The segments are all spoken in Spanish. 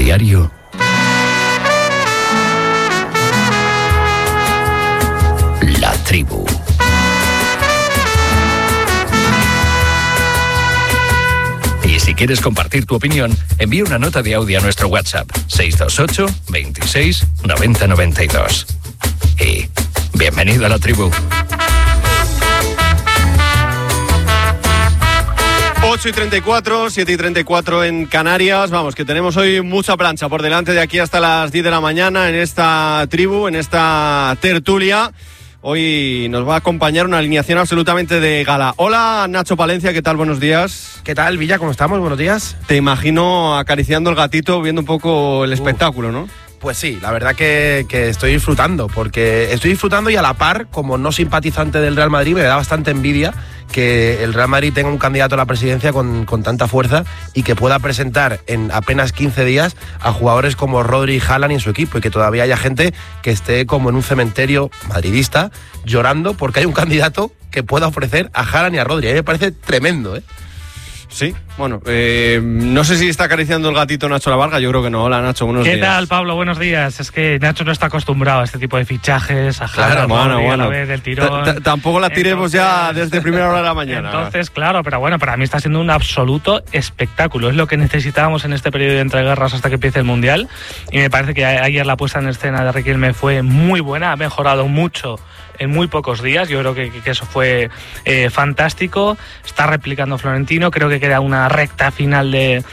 diario. La Tribu. Y si quieres compartir tu opinión, envía una nota de audio a nuestro WhatsApp 628 26 90 92. Y bienvenido a La Tribu. 8:34, 7:34 en Canarias. Vamos, que tenemos hoy mucha plancha por delante de aquí hasta las 10 de la mañana en esta tribu, en esta tertulia. Hoy nos va a acompañar una alineación absolutamente de gala. Hola, Nacho Palencia, ¿qué tal? Buenos días. ¿Qué tal, Villa? ¿Cómo estamos? Buenos días. Te imagino acariciando el gatito, viendo un poco el espectáculo, ¿no? Pues sí, la verdad que estoy disfrutando, porque estoy disfrutando y a la par, como no simpatizante del Real Madrid, me da bastante envidia que el Real Madrid tenga un candidato a la presidencia con tanta fuerza y que pueda presentar en apenas 15 días a jugadores como Rodri y Haaland en su equipo, y que todavía haya gente que esté como en un cementerio madridista llorando porque hay un candidato que pueda ofrecer a Haaland y a Rodri. A mí me parece tremendo, ¿eh? Sí, bueno, no sé si está acariciando el gatito Nacho Lavarga, yo creo que no. Hola, Nacho, buenos días. ¿Qué tal, Pablo? Buenos días. Es que Nacho no está acostumbrado a este tipo de fichajes, a Haaland, a ver del tirón. Tampoco la tiremos ya desde primera hora de la mañana. Entonces, claro, pero bueno, para mí está siendo un absoluto espectáculo. Es lo que necesitábamos en este periodo de entreguerras hasta que empiece el Mundial. Y me parece que ayer la puesta en escena de Riquelme fue muy buena, ha mejorado mucho en muy pocos días. Yo creo que eso fue fantástico. Está replicando Florentino. Creo que queda una recta final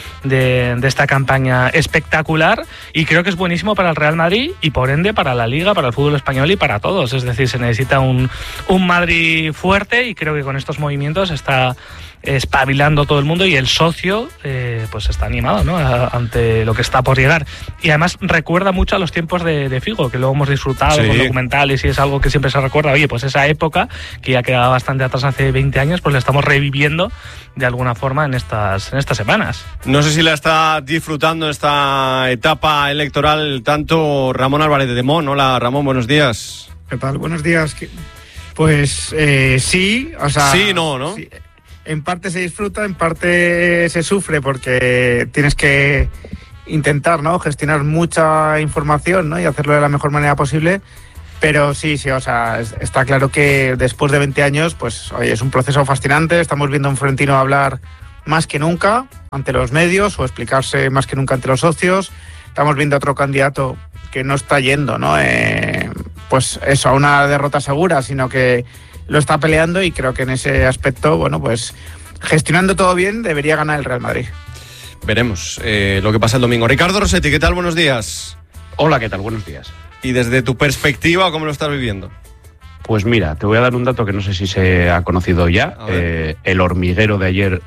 de esta campaña espectacular, y creo que es buenísimo para el Real Madrid y por ende para la Liga, para el fútbol español y para todos. Es decir, se necesita un Madrid fuerte, y creo que con estos movimientos está espabilando todo el mundo, y el socio pues está animado, ¿no?, ante lo que está por llegar. Y además recuerda mucho a los tiempos de Figo, que luego hemos disfrutado con documentales, y es algo que siempre se recuerda. Oye, pues esa época que ya quedaba bastante atrás hace 20 años, pues la estamos reviviendo de alguna forma en estas semanas. No sé si la está disfrutando esta etapa electoral tanto Ramón Álvarez de Mon. Hola, Ramón, buenos días. ¿Qué tal? Buenos días. Pues sí, o sea... Sí, ¿no? Sí. En parte se disfruta, en parte se sufre, porque tienes que intentar, ¿no?, gestionar mucha información, ¿no?, y hacerlo de la mejor manera posible. Pero sí, o sea, está claro que después de 20 años, pues oye, es un proceso fascinante. Estamos viendo a un Florentino hablar más que nunca ante los medios, o explicarse más que nunca ante los socios. Estamos viendo a otro candidato que no está yendo, ¿no?, pues eso, a una derrota segura, sino que lo está peleando, y creo que en ese aspecto, bueno, pues gestionando todo bien, debería ganar el Real Madrid. Veremos lo que pasa el domingo. Ricardo Rossetti, ¿qué tal? Buenos días. Hola, ¿qué tal? Buenos días. Y desde tu perspectiva, ¿cómo lo estás viviendo? Pues mira, te voy a dar un dato que no sé si se ha conocido ya. El hormiguero de ayer,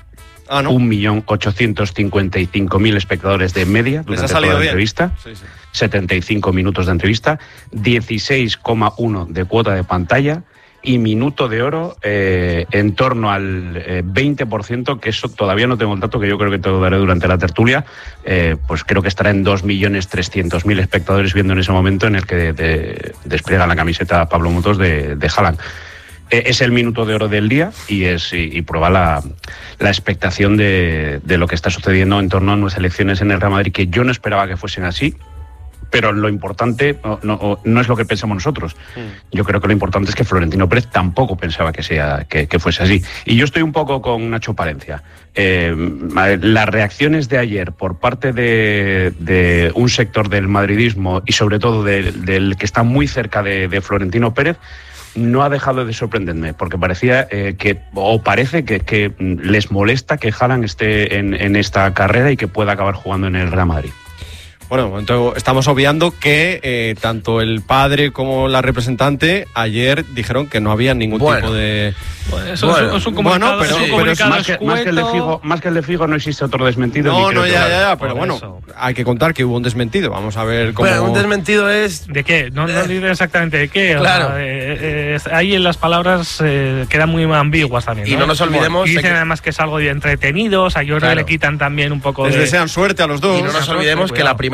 1.855.000 espectadores de media durante toda la entrevista. Sí. 75 minutos de entrevista, 16,1 de cuota de pantalla y minuto de oro en torno al 20%, que eso todavía no tengo el dato, que yo creo que te lo daré durante la tertulia. Pues creo que estará en 2.300.000 espectadores viendo en ese momento en el que despliega la camiseta Pablo Motos de Haaland. Es el minuto de oro del día, y prueba la expectación de lo que está sucediendo en torno a unas elecciones en el Real Madrid, que yo no esperaba que fuesen así. Pero lo importante no es lo que pensamos nosotros. Yo creo que lo importante es que Florentino Pérez tampoco pensaba que fuese así. Y yo estoy un poco con Nacho Palencia. Las reacciones de ayer por parte de un sector del madridismo, y sobre todo del que está muy cerca de Florentino Pérez, no ha dejado de sorprenderme, porque parece que les molesta que Haaland esté en esta carrera y que pueda acabar jugando en el Real Madrid. Bueno, entonces estamos obviando que tanto el padre como la representante ayer dijeron que no había ningún tipo de... Eso es un comunicado, pero más que el de Figo no existe otro desmentido. Pero bueno, hay que contar que hubo un desmentido. Vamos a ver cómo... Bueno, un desmentido es... ¿De qué? No dice exactamente de qué. Claro. Ahí en las palabras quedan muy ambiguas también, ¿no? Y no nos olvidemos... Y dicen además que es algo de entretenido, o sea, yo creo que le quitan también un poco Les desean suerte a los dos. Y no nos olvidemos que la primera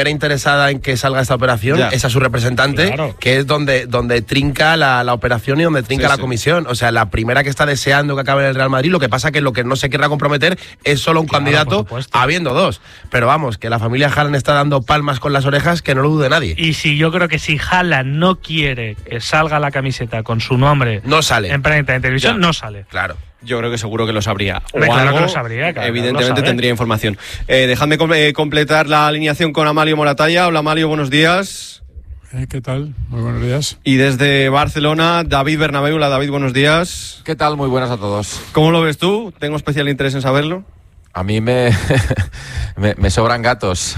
primera interesada en que salga esta operación es a su representante, que es donde trinca la operación y donde trinca la comisión. O sea, la primera que está deseando que acabe en el Real Madrid. Lo que pasa que lo que no se querrá comprometer es solo un candidato, habiendo dos. Pero vamos, que la familia Haaland está dando palmas con las orejas, que no lo dude nadie. Y si yo creo que si Haaland no quiere que salga la camiseta con su nombre, no sale en preventa en televisión, no sale. Claro. Yo creo que seguro que lo sabría. Claro que lo sabría. Claro, evidentemente tendría información. Dejadme completar la alineación con Amalio Moratalla. Hola Amalio, buenos días. ¿Qué tal? Muy buenos días. Y desde Barcelona, David Bernabéu. Hola David, buenos días. ¿Qué tal? Muy buenas a todos. ¿Cómo lo ves tú? Tengo especial interés en saberlo. A mí me sobran gatos.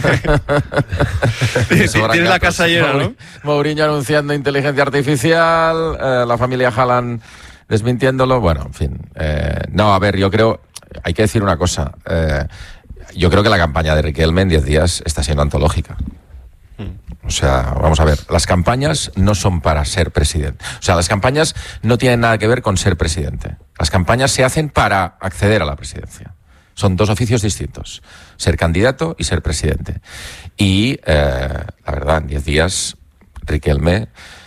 Tienes la casa llena, ¿no? Mourinho anunciando inteligencia artificial, la familia Haaland desmintiéndolo. Bueno, en fin. No, a ver, yo creo... Hay que decir una cosa. Yo creo que la campaña de Riquelme en 10 días está siendo antológica. O sea, vamos a ver, las campañas no son para ser presidente. O sea, las campañas no tienen nada que ver con ser presidente. Las campañas se hacen para acceder a la presidencia. Son dos oficios distintos, ser candidato y ser presidente. Y, la verdad, en 10 días, Riquelme,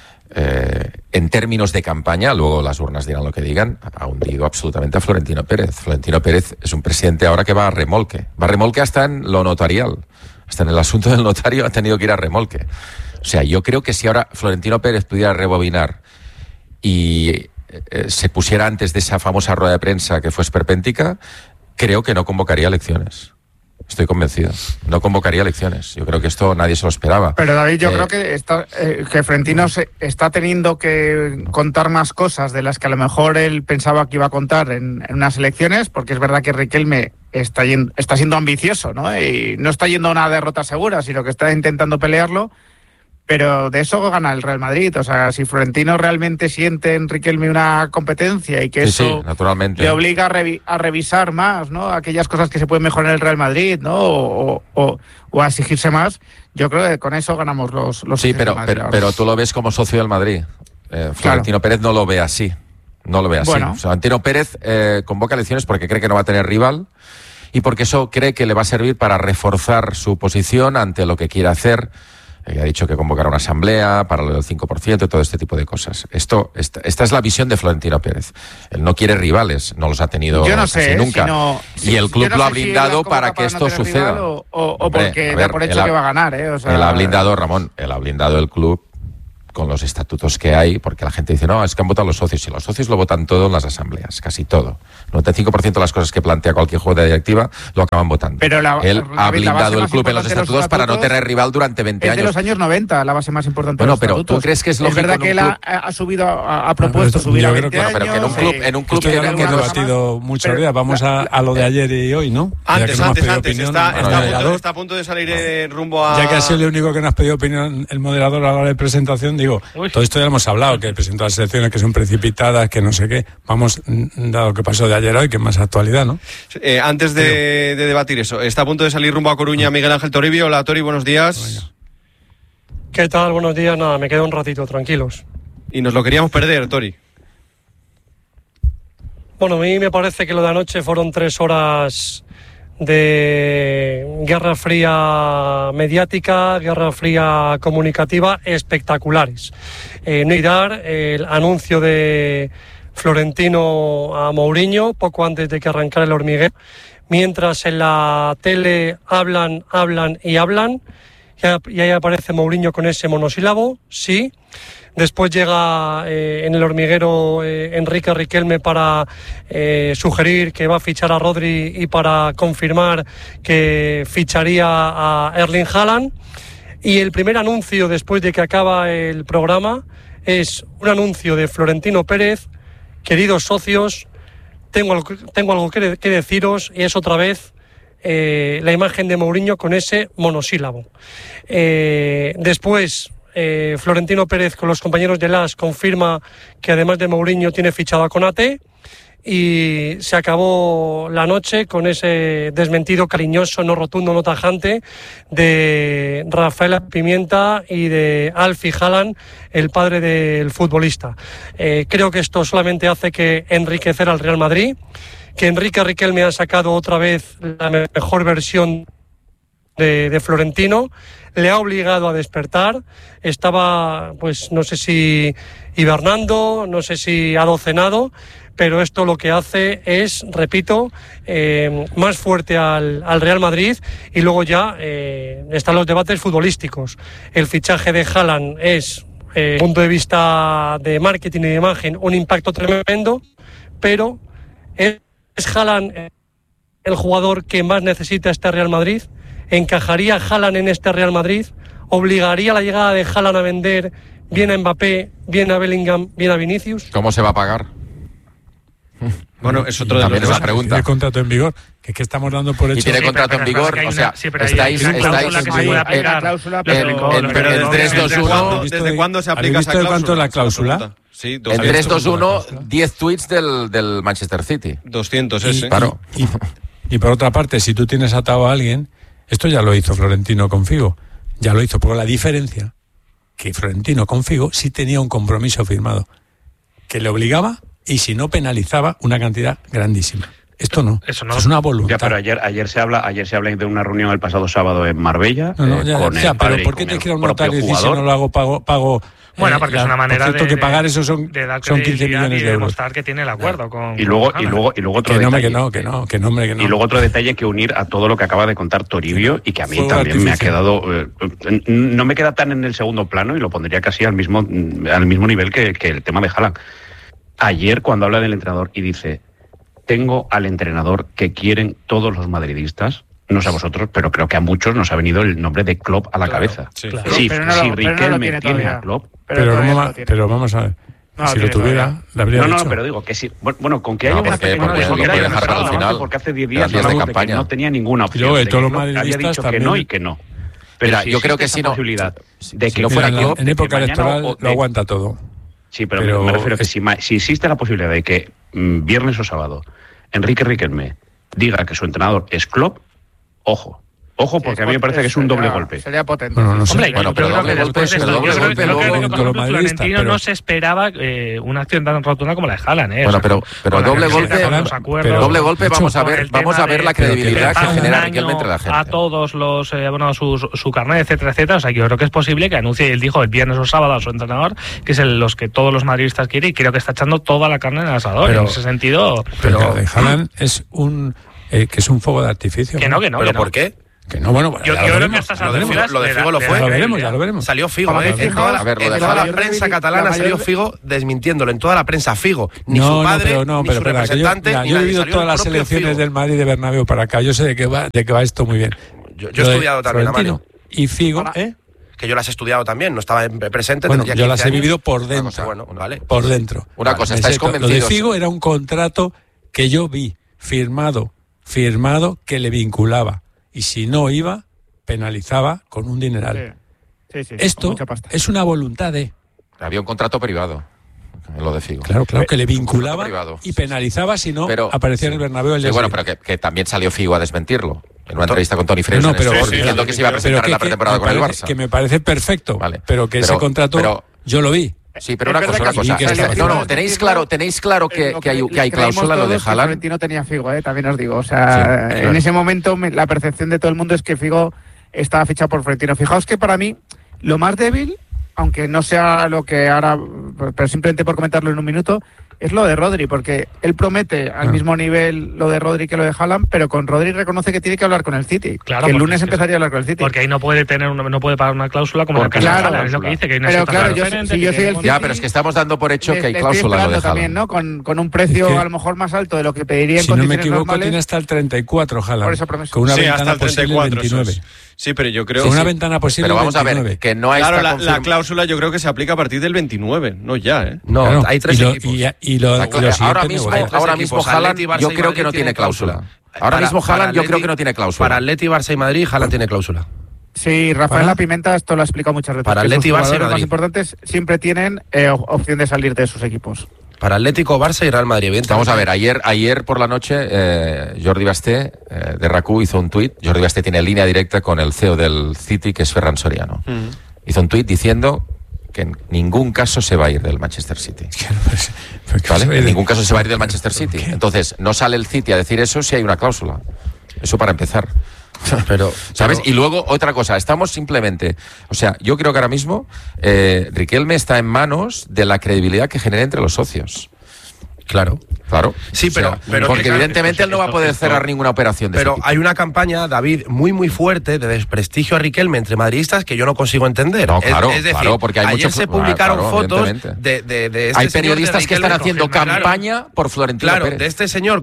en términos de campaña, luego las urnas dirán lo que digan, ha hundido absolutamente a Florentino Pérez. Florentino Pérez es un presidente ahora que va a remolque. Va a remolque hasta en lo notarial. Hasta en el asunto del notario ha tenido que ir a remolque. O sea, yo creo que si ahora Florentino Pérez pudiera rebobinar y se pusiera antes de esa famosa rueda de prensa que fue esperpéntica, creo que no convocaría elecciones. Estoy convencido. No convocaría elecciones. Yo creo que esto nadie se lo esperaba. Pero David, yo creo que Florentino está teniendo que contar más cosas de las que a lo mejor él pensaba que iba a contar en unas elecciones, porque es verdad que Riquelme está siendo ambicioso, ¿no? Y no está yendo a una derrota segura, sino que está intentando pelearlo. Pero de eso gana el Real Madrid. O sea, si Florentino realmente siente en Riquelme una competencia y que eso naturalmente le obliga a revisar más, ¿no? Aquellas cosas que se pueden mejorar en el Real Madrid, ¿no? O a exigirse más, yo creo que con eso ganamos los sí, pero tú lo ves como socio del Madrid. Florentino Pérez no lo ve así. No lo ve así. Bueno. Florentino Pérez convoca elecciones porque cree que no va a tener rival y porque eso cree que le va a servir para reforzar su posición ante lo que quiere hacer. Ha dicho que convocará una asamblea para lo del 5% y todo este tipo de cosas. Esta es la visión de Florentino Pérez. Él no quiere rivales, no los ha tenido casi nunca. Y el club lo ha blindado para que esto suceda. O porque da por hecho que va a ganar. O sea, él ha blindado, Ramón, él ha blindado el club con los estatutos que hay, porque la gente dice, no, es que han votado los socios, y los socios lo votan todo en las asambleas, casi todo. 95% de las cosas que plantea cualquier juego de directiva lo acaban votando. Pero él ha blindado el club en los estatutos para no tener rival durante 20 años. Es de los años 90, la base más importante de los pero estatutos. ¿tú crees que es lógico? Es verdad que él ha subido, ha propuesto subir a 20 años. Pero que en un club que hemos debatido muchos días. Vamos a lo de ayer y hoy, ¿no? Antes. Está a punto de salir rumbo a... Ya que ha sido el único que nos ha pedido opinión el moderador a la hora de presentación, digo, todo esto ya hemos hablado, que presentó las elecciones que son precipitadas, que no sé qué. Vamos, dado lo que pasó de ayer a hoy, que es más actualidad, ¿no? Antes de debatir eso, está a punto de salir rumbo a Coruña Miguel Ángel Toribio. Hola Tori, buenos días. ¿Qué tal? Buenos días. Nada, me quedo un ratito, tranquilos. Y nos lo queríamos perder, Tori. Bueno, a mí me parece que lo de anoche fueron 3 horas de guerra fría mediática, guerra fría comunicativa, espectaculares. No olvidar el anuncio de Florentino a Mourinho poco antes de que arrancara el hormiguero, mientras en la tele hablan y hablan, y ahí aparece Mourinho con ese monosílabo, sí. Después llega en el hormiguero Enrique Riquelme para sugerir que va a fichar a Rodri y para confirmar que ficharía a Erling Haaland. Y el primer anuncio después de que acaba el programa es un anuncio de Florentino Pérez: queridos socios, tengo algo que deciros, y es otra vez la imagen de Mourinho con ese monosílabo. Después Florentino Pérez con los compañeros de LAS confirma que además de Mourinho tiene fichado a Konaté, y se acabó la noche con ese desmentido cariñoso, no rotundo, no tajante, de Rafael Pimienta y de Alfie Haaland, el padre del futbolista. Creo que esto solamente hace que enriquecer al Real Madrid, que Enrique Riquelme ha sacado otra vez la mejor versión de Florentino, le ha obligado a despertar. Estaba, pues no sé si hibernando, no sé si adocenado, pero esto lo que hace es, repito, más fuerte al Real Madrid. Y luego ya están los debates futbolísticos. El fichaje de Haaland es, desde el punto de vista de marketing y de imagen, un impacto tremendo, pero ¿es Haaland el jugador que más necesita este Real Madrid? ¿Encajaría Haaland en este Real Madrid? ¿Obligaría la llegada de Haaland a vender bien a Mbappé, bien a Bellingham, bien a Vinicius? ¿Cómo se va a pagar? Bueno, es otro de los pregunta. ¿Tiene contrato en vigor? Que es que estamos dando por hecho. ¿Y tiene contrato en vigor? O sea, estáis en 3-2-1. ¿Desde cuándo se aplica esa cláusula? ¿Cuánto es la cláusula? Sí, en 3-2-1, 10 tweets del Manchester City. 200 ese. Claro. Y por otra parte, si tú tienes atado a alguien, esto ya lo hizo Florentino con Figo, ya lo hizo, pero la diferencia que Florentino con Figo sí tenía un compromiso firmado, que le obligaba y si no penalizaba una cantidad grandísima. Esto no, eso es una voluntad. Ya, pero ayer se habla de una reunión el pasado sábado en Marbella. Pero ¿por qué te quiero un notario y decir si no lo hago, pago? Bueno, porque es una manera de pagar eso son 15 millones de euros. Demostrar que tiene el acuerdo con. Y luego otro detalle. Que no. Y luego otro detalle que unir a todo lo que acaba de contar Toribio y que a mí también me ha quedado. No me queda tan en el segundo plano y lo pondría casi al mismo nivel que el tema de Haaland. Ayer, cuando habla del entrenador y dice: tengo al entrenador que quieren todos los madridistas. No sé a vosotros, pero creo que a muchos nos ha venido el nombre de Klopp a la cabeza. Sí, claro. Si Riquelme tiene a Klopp... Pero vamos a ver. No, si lo tuviera, le habría dicho. No, pero digo que sí. Bueno, con que haya una pequeña porque hace 10 días que no tenía ninguna opción. Y luego de todos los madridistas había dicho también. Que no y que no. Pero yo creo que si no... posibilidad de que no fuera Klopp... En época electoral lo aguanta todo. Sí, pero me refiero que si existe la posibilidad de que viernes o sábado Enrique Riquelme diga que su entrenador es Klopp, ojo, porque a mí me parece que es un doble golpe. Sería potente. Pero doble golpe Florentino no se esperaba una acción tan rotunda como la de Haaland. Bueno, pero doble golpe vamos a ver la credibilidad que genera Riquelme entre la gente. A todos los su carnet, etcétera. O sea, yo creo que es posible que anuncie, él dijo el viernes o sábado a su entrenador, que es los que todos los madridistas quieren, y creo que está echando toda la carne en el asador. En ese sentido. Pero de Haaland es un fuego de artificio. Que no. ¿Pero por qué? Que no, bueno, yo creo que estas alturas lo de Figo lo fue. Ya lo veremos. Salió Figo, en toda la prensa catalana salió Figo desmintiéndolo, en toda la prensa Figo. Ni su padre, ni su representante. Yo he vivido todas las elecciones del Madrid de Bernabéu para acá. Yo sé de qué va esto muy bien. Yo he estudiado también, Amario. Y Figo, que yo las he estudiado también, no estaba presente. Bueno, yo las he vivido por dentro. Por dentro. Una cosa, estáis convencidos. Lo de Figo era un contrato que yo vi firmado, que le vinculaba. Y si no iba, penalizaba con un dineral. Sí, esto es una voluntad de... Había un contrato privado, lo de Figo. Claro, que le vinculaba y penalizaba si no aparecía en el Bernabéu el día siguiente. Pero que también salió Figo a desmentirlo. En una entrevista con Tony Freire diciendo que se iba a presentar en la pretemporada con el Barça. Que me parece perfecto, pero que ese contrato yo lo vi. Sí, pero una cosa. Tenéis claro que hay cláusula lo de Haaland. Florentino tenía Figo, también os digo. O sea, en ese momento la percepción de todo el mundo es que Figo estaba fichado por Florentino. Fijaos que para mí lo más débil, aunque no sea lo que ahora, pero simplemente por comentarlo en un minuto, es lo de Rodri, porque él promete al mismo nivel lo de Rodri que lo de Haaland, pero con Rodri reconoce que tiene que hablar con el City. Claro, que el lunes empezaría a hablar con el City. Porque ahí no puede pagar una cláusula como la que Haaland, es lo que dice, que hay una pero es que estamos dando por hecho que hay cláusula lo de Haaland. También, ¿no? Con un precio a lo mejor más alto de lo que pediría en condiciones normales. Si no me equivoco, tiene hasta el 34 Haaland. Por eso promesa. Con una ventana posible 29. Sí, pero yo creo... Con una ventana posible 29. Pero vamos a ver, que no hay... Claro, la cláusula yo creo que se aplica a partir del 29, no ya, No, hay 3 equipos. Ahora mismo Haaland yo creo que no tiene cláusula. Ahora mismo Haaland yo creo que no tiene cláusula. Para Atleti, Barça y Madrid, Haaland tiene cláusula. Sí, Rafael La Pimenta esto lo ha explicado muchas veces. Para Atleti, Barça y Madrid. Los más importantes siempre tienen opción de salir de sus equipos. Para Atlético, Barça y Real Madrid. Vamos a ver, ayer por la noche Jordi Basté de RACU hizo un tuit. Jordi Basté tiene línea directa con el CEO del City, que es Ferran Soriano. Hizo un tuit diciendo que en ningún caso se va a ir del Manchester City. ¿Vale? En ningún caso se va a ir del Manchester City. Entonces, no sale el City a decir eso si hay una cláusula. Eso para empezar. Pero, ¿sabes? Y luego, otra cosa, estamos simplemente... O sea, yo creo que ahora mismo Riquelme está en manos de la credibilidad que genera entre los socios. Claro. Sí, pero porque evidentemente él no va a poder cerrar ninguna operación de pero ese tipo. hay una campaña, David, muy fuerte de desprestigio a Riquelme entre madridistas que yo no consigo entender. No, claro, es decir, claro, porque hay ayer se publicaron fotos de este hay periodistas que están haciendo campaña por Florentino Pérez. De este señor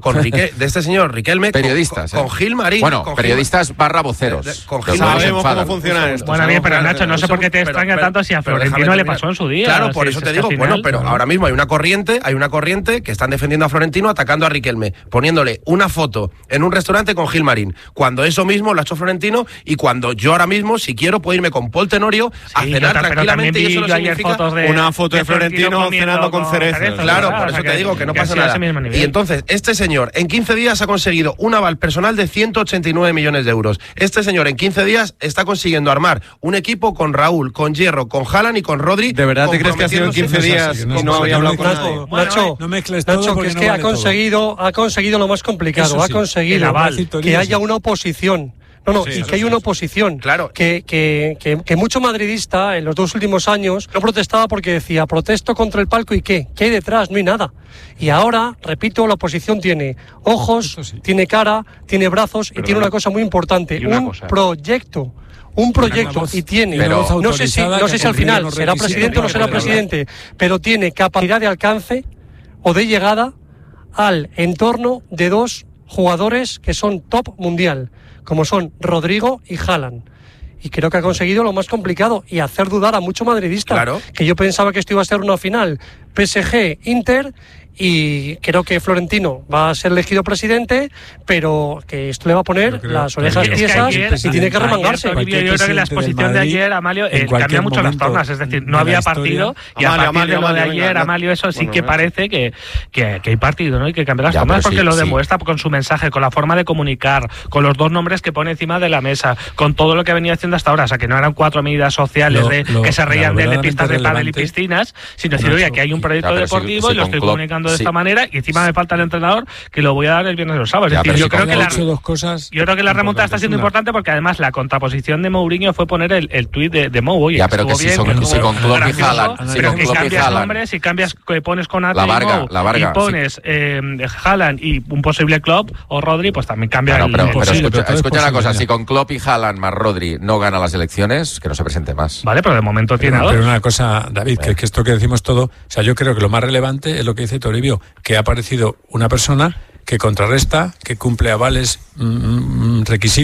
Riquelme periodistas, con Gilmarín. Bueno, periodistas barra voceros. Con Gilmarín. Sabemos cómo funciona esto. Bueno, bien, pero Nacho, no sé por qué te extraña tanto si a Florentino le pasó en su día. Claro, por eso te digo, bueno, pero ahora mismo hay una corriente que están defendiendo a Florentino atacando a Riquelme, poniéndole una foto en un restaurante con Gilmarín, cuando eso mismo lo ha hecho Florentino y cuando yo ahora mismo, si quiero, puedo irme con Pol Tenorio a cenar tranquilamente y eso no significa una foto de Florentino cenando con cerezas. Claro, por eso te digo que no pasa nada. Y entonces, este señor en 15 días ha conseguido un aval personal de 189 millones de euros. Este señor en 15 días está consiguiendo armar un equipo con Raúl, con Hierro, con Haaland y con Rodri. ¿De verdad te crees que ha sido en 15 días y no había hablado con nadie? Nacho, no mezcles todo. Nacho, que es que ha conseguido lo más complicado, ha conseguido que haya una oposición. Que hay una oposición. Claro. Que mucho madridista en los 2 últimos años no protestaba porque decía, protesto contra el palco y ¿qué? ¿Qué hay detrás? No hay nada. Y ahora, repito, la oposición tiene ojos, tiene cara, tiene brazos y tiene una cosa muy importante, proyecto. Un proyecto y tiene, no sé si al final será presidente o no será presidente, pero tiene capacidad de alcance o de llegada al entorno de 2 jugadores que son top mundial, como son Rodrigo y Haaland. Y creo que ha conseguido lo más complicado y hacer dudar a mucho madridista, que yo pensaba que esto iba a ser una final PSG-Inter, y creo que Florentino va a ser elegido presidente, pero que esto le va a poner las orejas tiesas y tiene que remangarse. Yo creo que la exposición de ayer, Amalio, cambia mucho las tornas, es decir, no había partido y a partir de lo de ayer, Amalio, eso sí que parece que hay partido, ¿no? Y que cambia las tornas porque lo demuestra con su mensaje, con la forma de comunicar, con los 2 nombres que pone encima de la mesa, con todo lo que ha venido haciendo hasta ahora, o sea, que no eran 4 medidas sociales que se reían de pistas de pádel y piscinas, sino decir, oye, que hay un proyecto deportivo y lo estoy comunicando de esta manera y encima me falta el entrenador que lo voy a dar el viernes de los sábados. Es decir, yo creo que la remontada está siendo importante porque además la contraposición de Mourinho fue poner el tuit de Mou. Oye, pero que si con Klopp y Haaland, pero que cambias nombres, si cambias, que pones con Ate y pones Haaland y un posible Klopp o Rodri, pues también cambia pero escucha una cosa, si con Klopp y Haaland más Rodri no gana las elecciones, que no se presente más. Vale, pero de momento tiene pero una cosa, David, que esto que decimos todo, o sea, yo creo que lo más relevante es lo que dice Toribio, que ha aparecido una persona que contrarresta, que cumple avales, requisitos